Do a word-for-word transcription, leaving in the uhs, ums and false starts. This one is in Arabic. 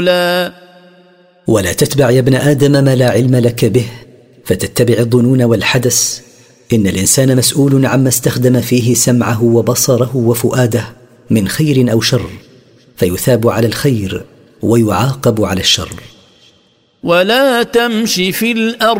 لا ولا تتبع يا ابن آدم ما لا علم لك به فتتبع الظنون والحدث. إن الإنسان مسؤول عما استخدم فيه سمعه وبصره وفؤاده من خير أو شر، فيثاب على الخير ويعاقب على الشر. ولا تمش في الأرض